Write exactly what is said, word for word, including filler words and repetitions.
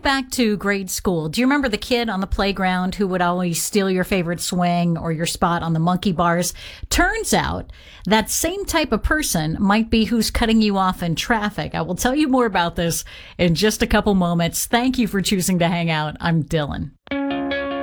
back to grade school. Do you remember the kid on the playground who would always steal your favorite swing or your spot on the monkey bars? Turns out that same type of person might be who's cutting you off in traffic. I will tell you more about this in just a couple moments. Thank you for choosing to hang out. I'm Dylan.